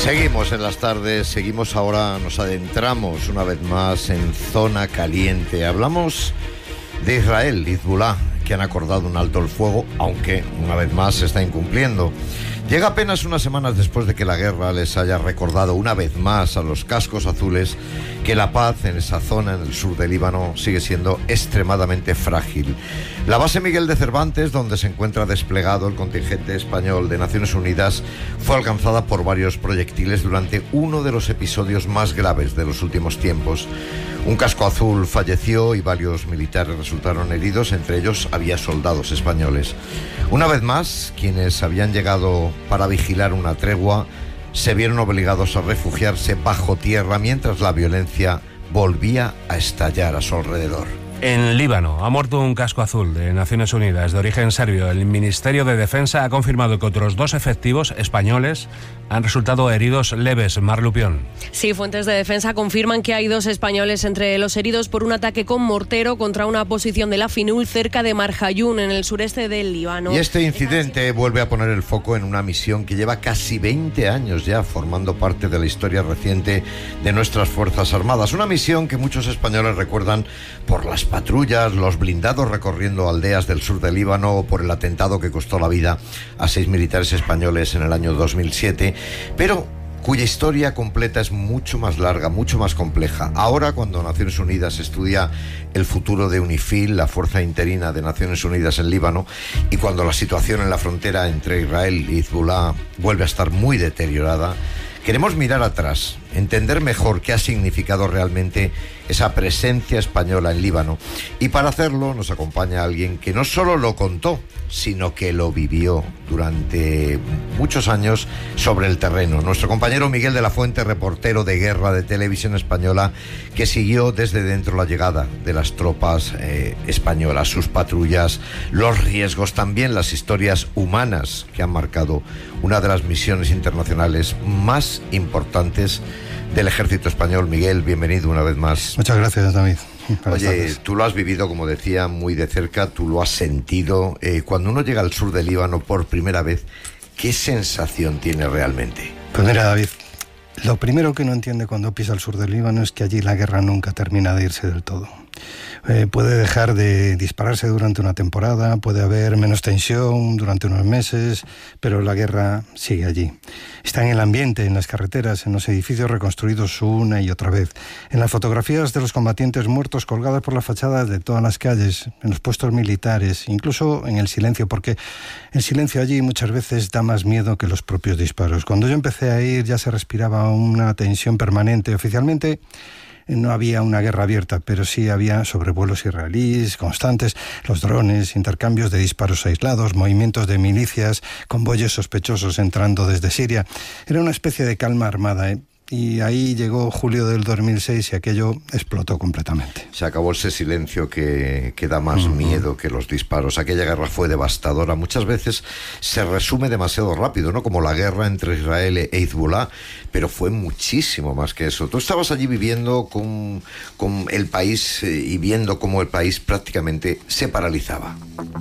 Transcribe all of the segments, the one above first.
Seguimos en las tardes, seguimos ahora, nos adentramos una vez más en zona caliente. Hablamos de Israel, Hezbollah, que han acordado un alto el fuego, aunque una vez más se está incumpliendo. Llega apenas unas semanas después de que la guerra les haya recordado una vez más a los cascos azules que la paz en esa zona, en el sur del Líbano, sigue siendo extremadamente frágil. La base Miguel de Cervantes, donde se encuentra desplegado el contingente español de Naciones Unidas, fue alcanzada por varios proyectiles durante uno de los episodios más graves de los últimos tiempos. Un casco azul falleció y varios militares resultaron heridos, entre ellos había soldados españoles. Una vez más, quienes habían llegado para vigilar una tregua se vieron obligados a refugiarse bajo tierra mientras la violencia volvía a estallar a su alrededor. En Líbano ha muerto un casco azul de Naciones Unidas de origen serbio. El Ministerio de Defensa ha confirmado que otros 2 efectivos españoles han resultado heridos leves. Mar Lupión. Sí, fuentes de defensa confirman que hay 2 españoles entre los heridos por un ataque con mortero contra una posición de la FINUL cerca de Marjayún, en el sureste del Líbano. Y este incidente vuelve a poner el foco en una misión que lleva casi 20 años ya formando parte de la historia reciente de nuestras Fuerzas Armadas. Una misión que muchos españoles recuerdan por las patrullas, los blindados recorriendo aldeas del sur del Líbano o por el atentado que costó la vida a 6 militares españoles en el año 2007, pero cuya historia completa es mucho más larga, mucho más compleja. Ahora, cuando Naciones Unidas estudia el futuro de UNIFIL, la fuerza interina de Naciones Unidas en Líbano, y cuando la situación en la frontera entre Israel y Hezbollah vuelve a estar muy deteriorada, queremos mirar atrás, entender mejor qué ha significado realmente esa presencia española en Líbano. Y para hacerlo nos acompaña alguien que no solo lo contó, sino que lo vivió durante muchos años sobre el terreno. Nuestro compañero Miguel de la Fuente, reportero de guerra de Televisión Española, que siguió desde dentro la llegada de las tropas españolas, sus patrullas, los riesgos, también las historias humanas que han marcado una de las misiones internacionales más importantes del ejército español. Miguel, bienvenido una vez más. Muchas gracias, David. Oye, tú lo has vivido, como decía, muy de cerca, tú lo has sentido. Cuando uno llega al sur del Líbano por primera vez, ¿qué sensación tiene realmente? Pues mira, David, lo primero que uno entiende cuando pisa el sur del Líbano es que allí la guerra nunca termina de irse del todo. Puede dejar de dispararse durante una temporada, puede haber menos tensión durante unos meses, pero la guerra sigue allí. Está en el ambiente, en las carreteras, en los edificios reconstruidos una y otra vez, en las fotografías de los combatientes muertos colgadas por las fachadas de todas las calles, en los puestos militares, incluso en el silencio, porque el silencio allí muchas veces da más miedo que los propios disparos. Cuando yo empecé a ir ya se respiraba una tensión permanente. Oficialmente no había una guerra abierta, pero sí había sobrevuelos israelíes constantes, los drones, intercambios de disparos aislados, movimientos de milicias, convoyes sospechosos entrando desde Siria. Era una especie de calma armada, Y ahí llegó julio del 2006 y aquello explotó completamente. Se acabó ese silencio que da más miedo que los disparos. Aquella guerra fue devastadora. Muchas veces se resume demasiado rápido, ¿no? Como la guerra entre Israel e Hezbollah, pero fue muchísimo más que eso. Tú estabas allí viviendo con el país y viendo cómo el país prácticamente se paralizaba.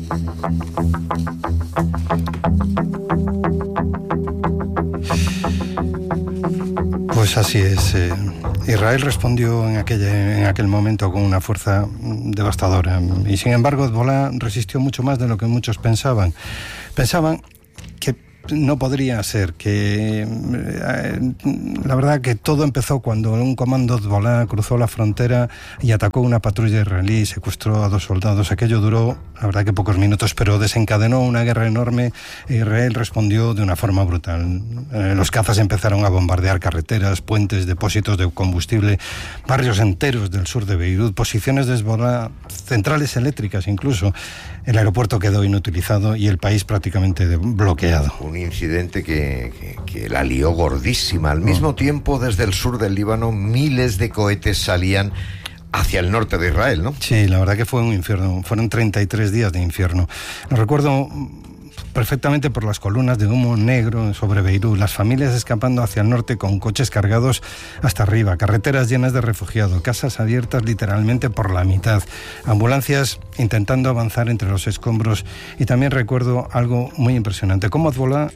Pues así es. Israel respondió en aquel momento con una fuerza devastadora. Y sin embargo, Hezbollah resistió mucho más de lo que muchos pensaban. Pensaban que no podría ser, que la verdad que todo empezó cuando un comando Hezbollah cruzó la frontera y atacó una patrulla israelí y secuestró a 2 soldados. Aquello duró, la verdad que pocos minutos, pero desencadenó una guerra enorme. Israel respondió de una forma brutal. Los cazas empezaron a bombardear carreteras, puentes, depósitos de combustible, barrios enteros del sur de Beirut, posiciones de Hezbollah, centrales eléctricas incluso. El aeropuerto quedó inutilizado y el país prácticamente bloqueado. Un incidente que la lió gordísima. Al mismo tiempo, desde el sur del Líbano, miles de cohetes salían hacia el norte de Israel, ¿no? Sí, la verdad que fue un infierno. Fueron 33 días de infierno. Lo recuerdo perfectamente por las columnas de humo negro sobre Beirut, las familias escapando hacia el norte con coches cargados hasta arriba, carreteras llenas de refugiados, casas abiertas literalmente por la mitad, ambulancias intentando avanzar entre los escombros. Y también recuerdo algo muy impresionante, cómo Hezbollah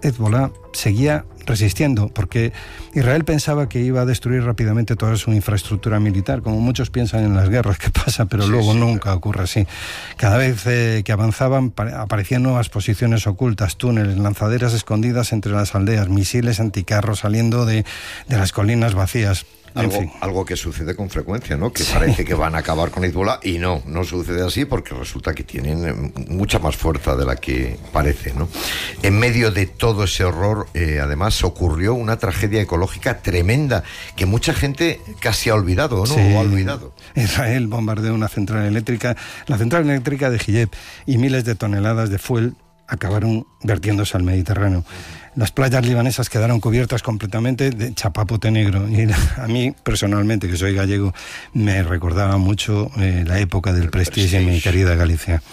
Hezbollah seguía resistiendo, porque Israel pensaba que iba a destruir rápidamente toda su infraestructura militar, como muchos piensan en las guerras que pasa, pero luego nunca ocurre así. Cada vez que avanzaban aparecían nuevas posiciones ocultas, túneles, lanzaderas escondidas entre las aldeas, misiles anticarros saliendo de las colinas vacías. Algo que sucede con frecuencia, ¿no? Que parece que van a acabar con Hezbollah y no sucede así, porque resulta que tienen mucha más fuerza de la que parece, ¿no? En medio de todo ese horror, además, ocurrió una tragedia ecológica tremenda que mucha gente casi ha olvidado, ¿no? O ha olvidado. Israel bombardeó una central eléctrica, la central eléctrica de Hiyeb, y miles de toneladas de fuel acabaron vertiéndose al Mediterráneo. Las playas libanesas quedaron cubiertas completamente de chapapote negro, y a mí personalmente, que soy gallego, me recordaba mucho la época del Prestige en mi querida Galicia.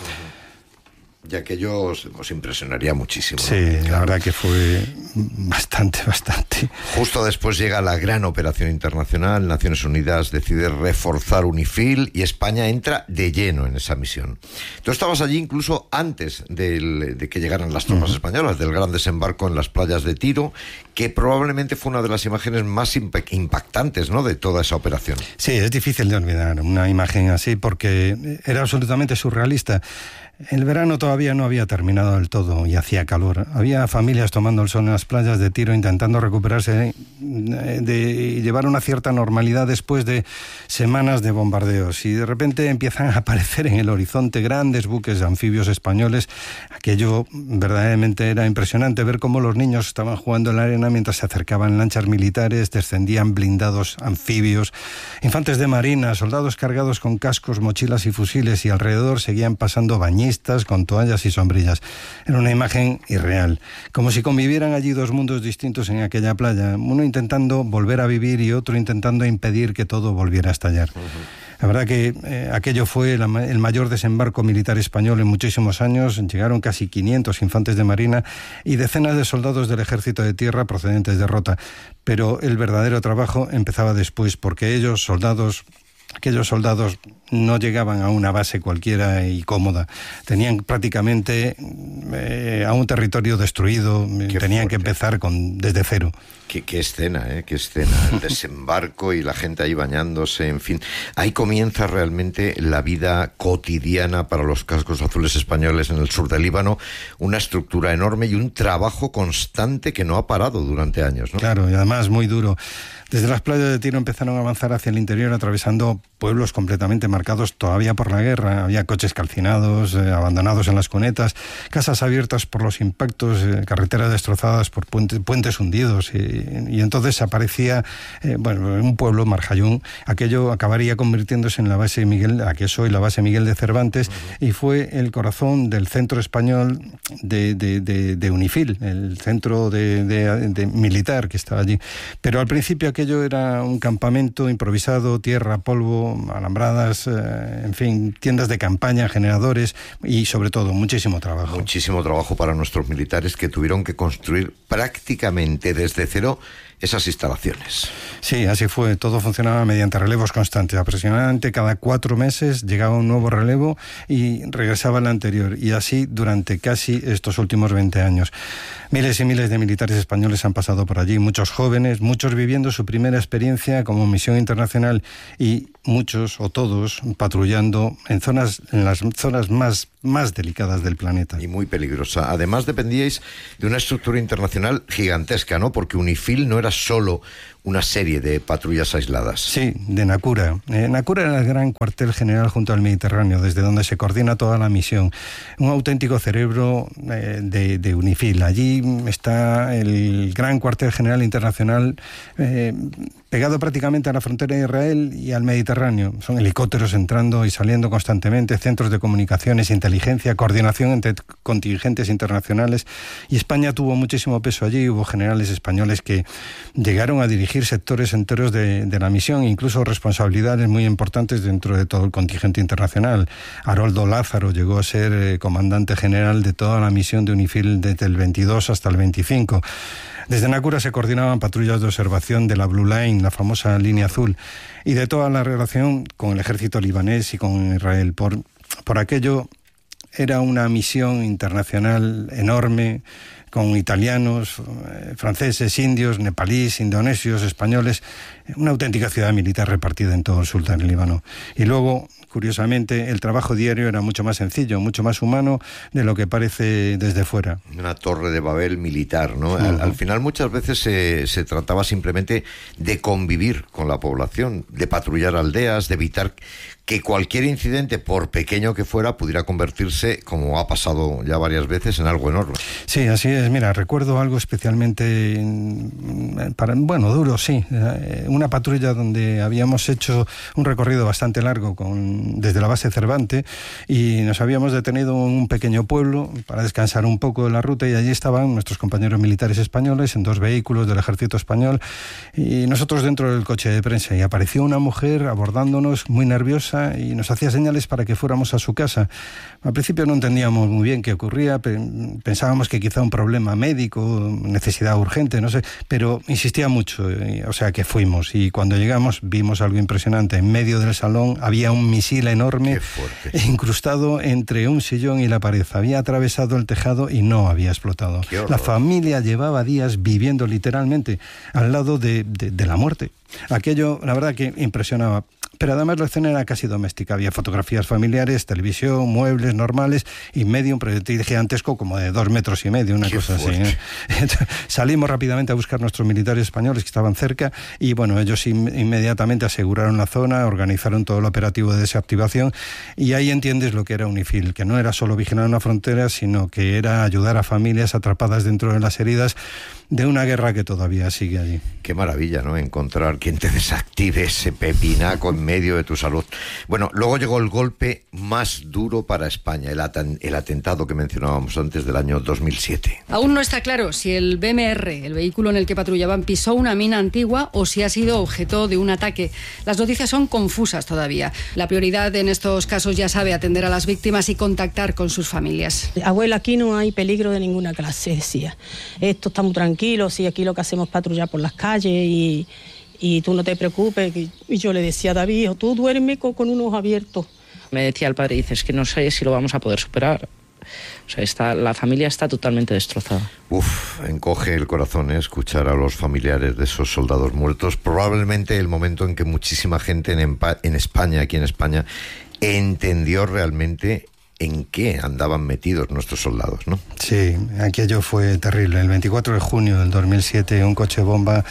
Ya que yo os impresionaría muchísimo. Sí, ¿no? Claro. La verdad que fue bastante. Justo después llega la gran operación internacional, Naciones Unidas decide reforzar UNIFIL y España entra de lleno en esa misión. Tú estabas allí incluso antes de que llegaran las tropas españolas, del gran desembarco en las playas de Tiro, que probablemente fue una de las imágenes más impactantes, ¿no?, de toda esa operación. Sí, es difícil de olvidar una imagen así porque era absolutamente surrealista. El verano todavía no había terminado del todo y hacía calor. Había familias tomando el sol en las playas de Tiro intentando recuperarse y llevar una cierta normalidad después de semanas de bombardeos. Y de repente empiezan a aparecer en el horizonte grandes buques anfibios españoles. Aquello verdaderamente era impresionante, ver cómo los niños estaban jugando en la arena mientras se acercaban lanchas militares, descendían blindados anfibios, infantes de marina, soldados cargados con cascos, mochilas y fusiles, y alrededor seguían pasando bañistas con toallas y sombrillas. Era una imagen irreal, como si convivieran allí dos mundos distintos en aquella playa, uno intentando volver a vivir y otro intentando impedir que todo volviera a estallar. La verdad que aquello fue el mayor desembarco militar español en muchísimos años. Llegaron casi 500 infantes de marina y decenas de soldados del ejército de tierra procedentes de Rota. Pero el verdadero trabajo empezaba después, porque aquellos soldados no llegaban a una base cualquiera y cómoda. Tenían prácticamente a un territorio destruido, tenían que empezar desde cero. Qué escena, qué escena. El desembarco y la gente ahí bañándose, en fin. Ahí comienza realmente la vida cotidiana para los cascos azules españoles en el sur del Líbano, una estructura enorme y un trabajo constante que no ha parado durante años, ¿no? Claro, y además muy duro. Desde las playas de Tiro empezaron a avanzar hacia el interior, atravesando pueblos completamente marcados todavía por la guerra. Había coches calcinados, abandonados en las cunetas, casas abiertas por los impactos, carreteras destrozadas por puentes hundidos. Y entonces aparecía un pueblo, Marjayún. Aquello acabaría convirtiéndose en la base la que es hoy la base Miguel de Cervantes, y fue el corazón del centro español de UNIFIL, el centro de militar que estaba allí. Pero al principio aquello era un campamento improvisado, tierra, polvo, alambradas, en fin, tiendas de campaña, generadores y sobre todo muchísimo trabajo. Muchísimo trabajo para nuestros militares, que tuvieron que construir prácticamente desde cero esas instalaciones. Sí, así fue. Todo funcionaba mediante relevos constantes. Aproximadamente cada 4 meses llegaba un nuevo relevo y regresaba el anterior. Y así durante casi estos últimos 20 años. Miles y miles de militares españoles han pasado por allí. Muchos jóvenes, muchos viviendo su primera experiencia como misión internacional, y muchos o todos patrullando en las zonas más delicadas del planeta. Y muy peligrosa. Además dependíais de una estructura internacional gigantesca, ¿no? Porque UNIFIL no era solo una serie de patrullas aisladas. Sí, de Nacura. Nacura era el gran cuartel general junto al Mediterráneo, desde donde se coordina toda la misión. Un auténtico cerebro de UNIFIL. Allí está el gran cuartel general internacional, pegado prácticamente a la frontera de Israel y al Mediterráneo. Son helicópteros entrando y saliendo constantemente, centros de comunicaciones, inteligencia, coordinación entre contingentes internacionales. Y España tuvo muchísimo peso allí. Hubo generales españoles que llegaron a dirigir sectores enteros de la misión, incluso responsabilidades muy importantes dentro de todo el contingente internacional. Haroldo Lázaro llegó a ser comandante general de toda la misión de UNIFIL desde el 22 hasta el 25. Desde Nacura se coordinaban patrullas de observación de la Blue Line, la famosa línea azul, y de toda la relación con el ejército libanés y con Israel. Por aquello era una misión internacional enorme, con italianos, franceses, indios, nepalíes, indonesios, españoles, una auténtica ciudad militar repartida en todo el sur del Líbano. Y luego, curiosamente, el trabajo diario era mucho más sencillo, mucho más humano de lo que parece desde fuera. Una torre de Babel militar, ¿no? Al final muchas veces se trataba simplemente de convivir con la población, de patrullar aldeas, de evitar que cualquier incidente, por pequeño que fuera, pudiera convertirse, como ha pasado ya varias veces, en algo enorme. Sí, así es. Mira, recuerdo algo especialmente, duro, sí. Una patrulla donde habíamos hecho un recorrido bastante largo desde la base Cervantes y nos habíamos detenido en un pequeño pueblo para descansar un poco de la ruta, y allí estaban nuestros compañeros militares españoles en 2 vehículos del ejército español y nosotros dentro del coche de prensa, y apareció una mujer abordándonos muy nerviosa y nos hacía señales para que fuéramos a su casa. Al principio no entendíamos muy bien qué ocurría, pensábamos que quizá un problema médico, necesidad urgente, no sé, pero insistía mucho, o sea que fuimos, y cuando llegamos vimos algo impresionante. En medio del salón había un misil enorme incrustado entre un sillón y la pared. Había atravesado el tejado y no había explotado. La familia llevaba días viviendo literalmente al lado de la muerte. Aquello, la verdad, que impresionaba. Pero además la escena era casi doméstica. Había fotografías familiares, televisión, muebles normales y medio un proyectil gigantesco como de 2,5 metros, una cosa así, ¿eh? Salimos rápidamente a buscar nuestros militares españoles que estaban cerca y bueno, ellos inmediatamente aseguraron la zona, organizaron todo el operativo de desactivación, y ahí entiendes lo que era UNIFIL, que no era solo vigilar una frontera, sino que era ayudar a familias atrapadas dentro de las heridas de una guerra que todavía sigue allí. Qué maravilla, ¿no? Encontrar quien te desactive ese pepinaco en medio de tu salud. Bueno, luego llegó el golpe más duro para España, el atentado que mencionábamos antes del año 2007. Aún no está claro si el BMR, el vehículo en el que patrullaban, pisó una mina antigua o si ha sido objeto de un ataque. Las noticias son confusas todavía. La prioridad en estos casos, ya sabe, atender a las víctimas y contactar con sus familias. Abuela, aquí no hay peligro de ninguna clase, decía. Esto está muy tranquilo, y aquí lo que hacemos es patrullar por las calles y tú no te preocupes. Y yo le decía a David, tú duerme con unos abiertos. Me decía el padre, dices que no sé si lo vamos a poder superar. O sea, la familia está totalmente destrozada. Encoge el corazón, escuchar a los familiares de esos soldados muertos. Probablemente el momento en que muchísima gente en España, aquí en España, entendió realmente en qué andaban metidos nuestros soldados, ¿no? Sí, aquello fue terrible. El 24 de junio del 2007, un coche bomba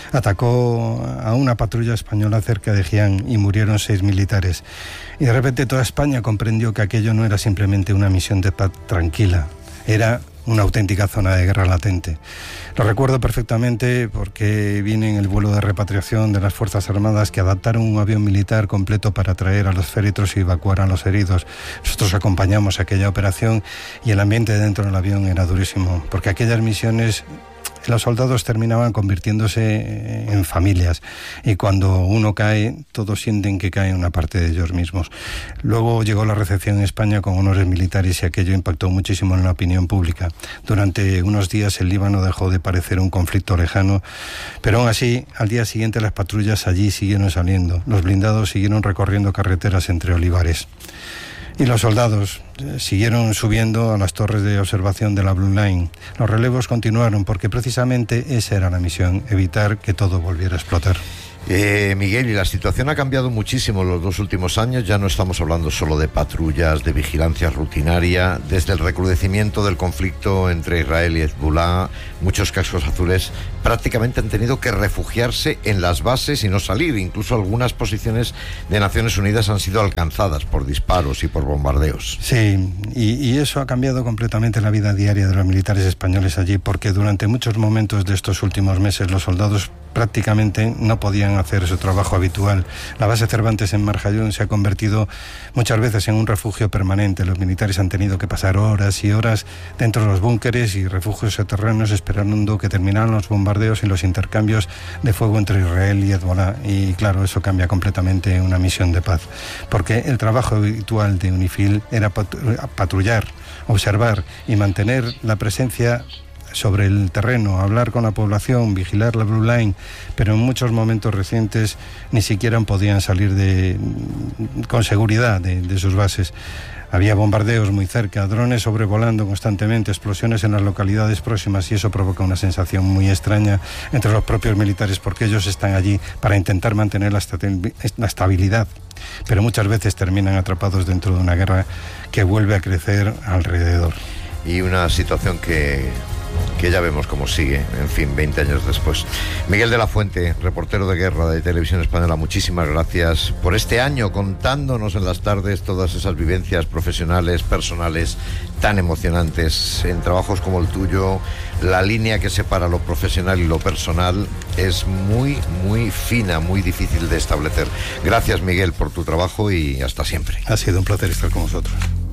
atacó a una patrulla española cerca de Gián y murieron 6 militares. Y de repente toda España comprendió que aquello no era simplemente una misión de paz tranquila, era una auténtica zona de guerra latente. Lo recuerdo perfectamente porque vine en el vuelo de repatriación de las Fuerzas Armadas que adaptaron un avión militar completo para traer a los féretros y evacuar a los heridos. Nosotros acompañamos aquella operación y el ambiente dentro del avión era durísimo, porque aquellas misiones, los soldados terminaban convirtiéndose en familias, y cuando uno cae, todos sienten que cae una parte de ellos mismos. Luego llegó la recepción en España con honores militares y aquello impactó muchísimo en la opinión pública. Durante unos días el Líbano dejó de parecer un conflicto lejano, pero aún así, al día siguiente las patrullas allí siguieron saliendo, los blindados siguieron recorriendo carreteras entre olivares. Y los soldados siguieron subiendo a las torres de observación de la Blue Line. Los relevos continuaron porque precisamente esa era la misión, evitar que todo volviera a explotar. Miguel, y la situación ha cambiado muchísimo en los 2 últimos años. Ya no estamos hablando solo de patrullas, de vigilancia rutinaria. Desde el recrudecimiento del conflicto entre Israel y Hezbollah, muchos cascos azules prácticamente han tenido que refugiarse en las bases y no salir. Incluso algunas posiciones de Naciones Unidas han sido alcanzadas por disparos y por bombardeos. Sí, y eso ha cambiado completamente la vida diaria de los militares españoles allí, porque durante muchos momentos de estos últimos meses los soldados prácticamente no podían hacer su trabajo habitual. La base Cervantes en Marjayón se ha convertido muchas veces en un refugio permanente. Los militares han tenido que pasar horas y horas dentro de los búnkeres y refugios subterráneos esperando que terminaran los bombardeos y los intercambios de fuego entre Israel y Hezbollah. Y claro, eso cambia completamente una misión de paz, porque el trabajo habitual de UNIFIL era patrullar, observar y mantener la presencia sobre el terreno, hablar con la población, vigilar la Blue Line, pero en muchos momentos recientes ni siquiera podían salir con seguridad de sus bases. Había bombardeos muy cerca, drones sobrevolando constantemente, explosiones en las localidades próximas, y eso provoca una sensación muy extraña entre los propios militares, porque ellos están allí para intentar mantener la estabilidad, pero muchas veces terminan atrapados dentro de una guerra que vuelve a crecer alrededor. Y una situación que ya vemos cómo sigue, en fin, 20 años después. Miguel de la Fuente, reportero de guerra de Televisión Española, muchísimas gracias por este año contándonos en las tardes todas esas vivencias profesionales, personales, tan emocionantes. En trabajos como el tuyo, la línea que separa lo profesional y lo personal es muy, muy fina, muy difícil de establecer. Gracias, Miguel, por tu trabajo y hasta siempre. Ha sido un placer estar con vosotros.